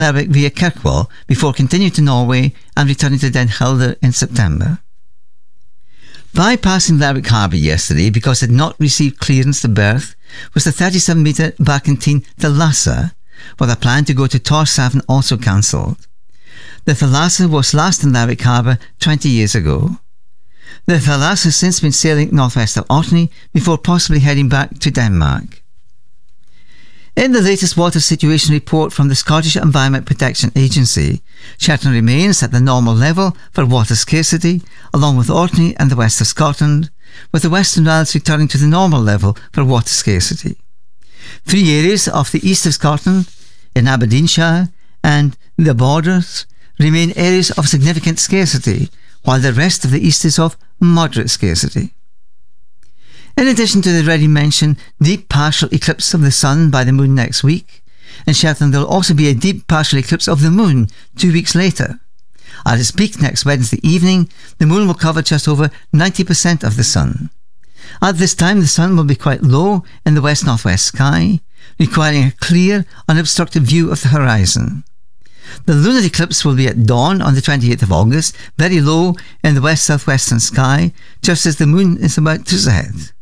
Lerwick via Kirkwall before continuing to Norway and returning to Den Helder in September. Bypassing Lerwick Harbour yesterday because it had not received clearance to berth was the 37-metre barkentine the Lasse, with a plan to go to Tórshavn also cancelled. The Thalassa was last in Lerwick Harbour 20 years ago. The Thalassa has since been sailing northwest of Orkney before possibly heading back to Denmark. In the latest water situation report from the Scottish Environment Protection Agency, Shetland remains at the normal level for water scarcity, along with Orkney and the west of Scotland, with the Western Isles returning to the normal level for water scarcity. 3 areas off the east of Scotland, in Aberdeenshire and the Borders, remain areas of significant scarcity, while the rest of the east is of moderate scarcity. In addition to the already mentioned deep partial eclipse of the sun by the moon next week, in Shetland there will also be a deep partial eclipse of the moon 2 weeks later. At its peak next Wednesday evening, the moon will cover just over 90% of the sun. At this time, the sun will be quite low in the west-northwest sky, requiring a clear, unobstructed view of the horizon. The lunar eclipse will be at dawn on the 28th of August, very low in the west-southwestern sky, just as the moon is about to set.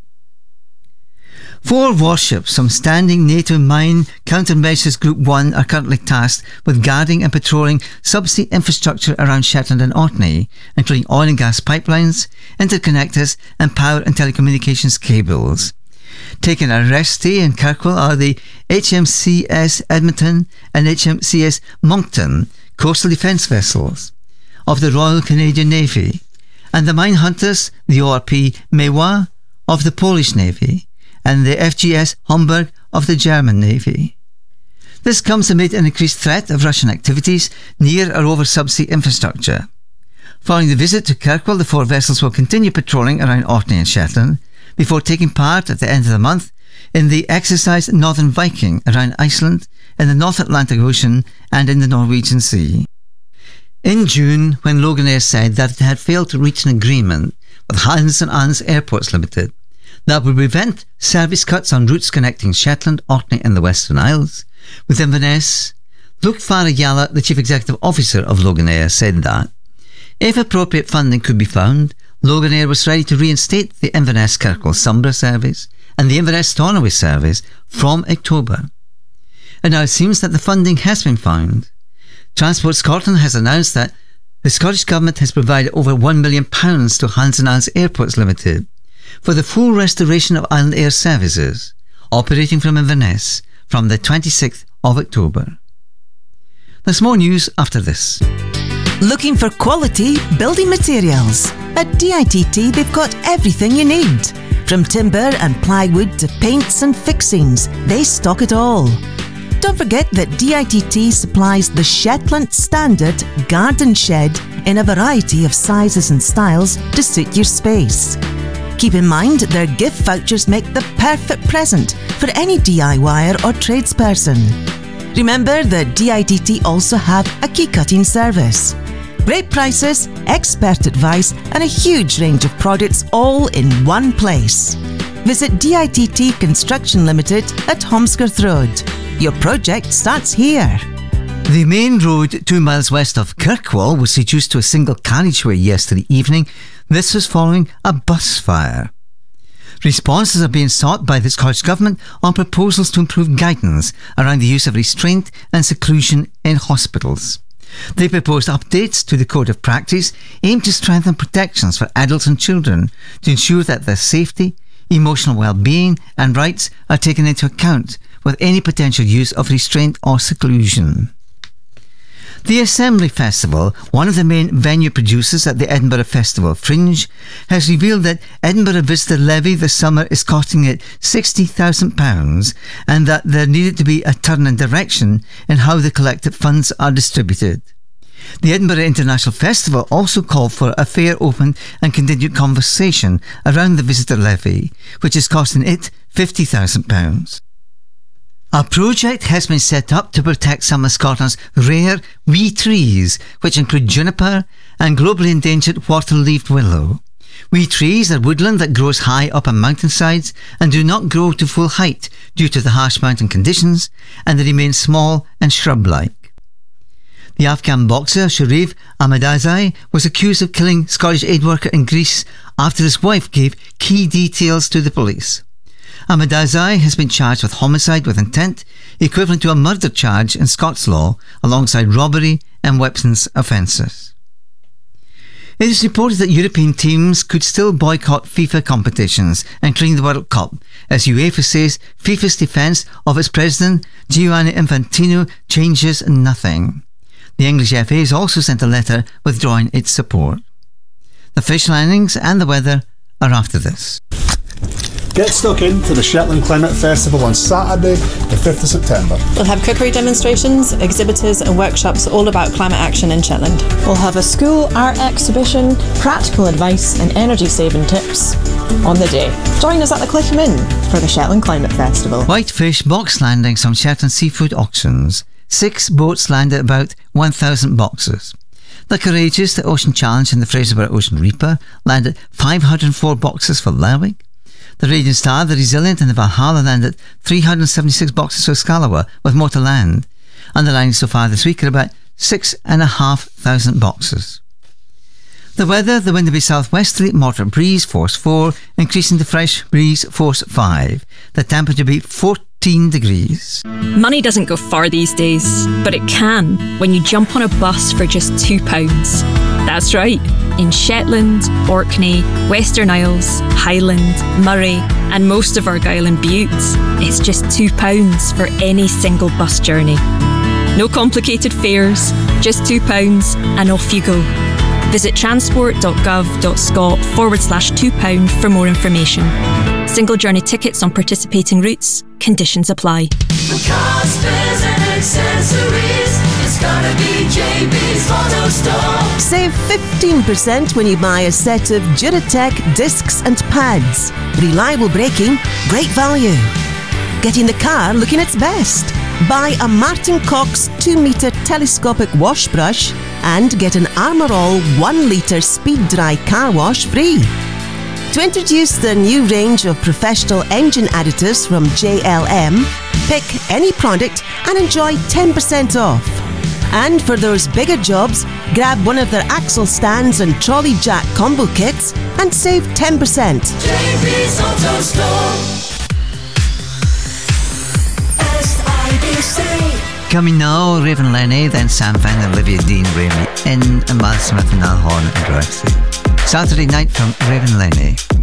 4 warships from Standing NATO Mine Countermeasures Group 1 are currently tasked with guarding and patrolling subsea infrastructure around Shetland and Orkney, including oil and gas pipelines, interconnectors and power and telecommunications cables. Taking a rest day in Kirkwall are the HMCS Edmonton and HMCS Moncton coastal defence vessels of the Royal Canadian Navy, and the mine hunters, the ORP Mewa of the Polish Navy, and the FGS Homburg of the German Navy. This comes amid an increased threat of Russian activities near or over subsea infrastructure. Following the visit to Kirkwall, the 4 vessels will continue patrolling around Orkney and Shetland before taking part at the end of the month in the exercise Northern Viking around Iceland, in the North Atlantic Ocean and in the Norwegian Sea. In June, when Loganair said that it had failed to reach an agreement with Hans and Ans Airports Limited that would prevent service cuts on routes connecting Shetland, Orkney and the Western Isles, with Inverness, Luke Farajala, the Chief Executive Officer of Loganair, said that if appropriate funding could be found, Loganair was ready to reinstate the Inverness Kirkwall Sombra service and the Inverness Stornoway service from October. And now it seems that the funding has been found. Transport Scotland has announced that the Scottish Government has provided over £1 million to Hans and Ans Airports Limited for the full restoration of Island Air services operating from Inverness from the 26th of October. There's more news after this. Looking for quality building materials? At DITT they've got everything you need. From timber and plywood to paints and fixings, they stock it all. Don't forget that DITT supplies the Shetland Standard Garden Shed in a variety of sizes and styles to suit your space. Keep in mind their gift vouchers make the perfect present for any DIYer or tradesperson. Remember that DITT also have a key cutting service. Great prices, expert advice and a huge range of products all in one place. Visit DITT Construction Limited at Holmskirth Road. Your project starts here. The main road 2 miles west of Kirkwall was reduced to a single carriageway yesterday evening. This was following a bus fire. Responses are being sought by the Scottish Government on proposals to improve guidance around the use of restraint and seclusion in hospitals. They proposed updates to the Code of Practice aimed to strengthen protections for adults and children to ensure that their safety, emotional well-being and rights are taken into account with any potential use of restraint or seclusion. The Assembly Festival, one of the main venue producers at the Edinburgh Festival Fringe, has revealed that Edinburgh Visitor Levy this summer is costing it £60,000 and that there needed to be a turn in direction in how the collected funds are distributed. The Edinburgh International Festival also called for a fair, open and continued conversation around the visitor levy, which is costing it £50,000. A project has been set up to protect some of Scotland's rare wee trees, which include juniper and globally endangered water-leaved willow. Wee trees are woodland that grows high up on mountainsides and do not grow to full height due to the harsh mountain conditions, and they remain small and shrub-like. The Afghan boxer Sharif Ahmadzai was accused of killing Scottish aid worker in Greece after his wife gave key details to the police. Ahmadzai has been charged with homicide with intent, equivalent to a murder charge in Scots law, alongside robbery and weapons offences. It is reported that European teams could still boycott FIFA competitions, including the World Cup, as UEFA says FIFA's defence of its president, Gianni Infantino, changes nothing. The English FA has also sent a letter withdrawing its support. The fish landings and the weather are after this. Get stuck into the Shetland Climate Festival on Saturday, the 5th of September. We'll have cookery demonstrations, exhibitors and workshops all about climate action in Shetland. We'll have a school art exhibition, practical advice and energy saving tips on the day. Join us at the Cliff Inn for the Shetland Climate Festival. Whitefish box landings from Shetland seafood auctions. 6 boats landed about 1,000 boxes. The Courageous, the Ocean Challenge and the Fraserburgh Ocean Reaper landed 504 boxes for Lerwick. The Raging Star, the Resilient and the Valhalla landed 376 boxes for Scalawa, with more to land. Underlining so far this week are about 6,500 boxes. The weather, the wind will be southwesterly, moderate breeze, force 4, increasing to fresh breeze, force 5. The temperature will be 14 degrees. Money doesn't go far these days, but it can when you jump on a bus for just £2. That's right, in Shetland, Orkney, Western Isles, Highland, Murray and most of Argyll and Bute, it's just £2 for any single bus journey. No complicated fares, just £2 and off you go. Visit transport.gov.scot/£2 for more information. Single journey tickets on participating routes. Conditions apply. For cars, spares and accessories, it's gotta be JB's Auto Store. Save 15% when you buy a set of Duratec discs and pads. Reliable braking, great value. Getting the car looking its best. Buy a Martin Cox 2-metre telescopic wash brush and get an Armour All 1-litre speed dry car wash free. To introduce the new range of professional engine additives from JLM, pick any product and enjoy 10% off. And for those bigger jobs, grab one of their axle stands and trolley jack combo kits and save 10%. JB's Auto Store. Coming now, Raven Lenny, then Sam Fenn and Olivia Dean, Remy In, and Matt Smith and Al Horn and Drexy. Saturday night from Raven Lenny.